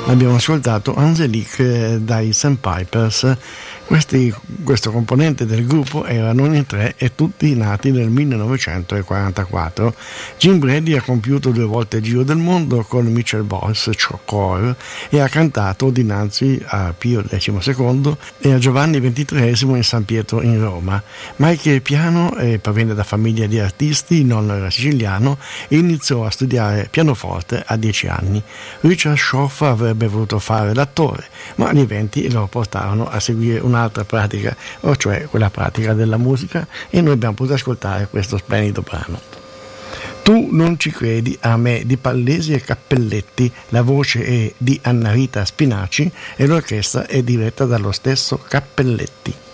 Abbiamo ascoltato Angelique dai Sandpipers. Questo componente del gruppo erano in tre e tutti nati nel 1944. Jim Brady ha compiuto 2 volte il giro del mondo con Mitchell Boyce Choir e ha cantato dinanzi a Pio XII e a Giovanni XXIII in San Pietro in Roma. Mike piano proviene da famiglia di artisti, il nonno era siciliano e iniziò a studiare pianoforte a 10 anni. Richard Schoff avrebbe voluto fare l'attore, ma gli eventi lo portarono a seguire un'altra pratica, o cioè quella pratica della musica, e noi abbiamo potuto ascoltare questo splendido brano. Tu non ci credi a me di Pallesi e Cappelletti, la voce è di Anna Rita Spinaci e l'orchestra è diretta dallo stesso Cappelletti.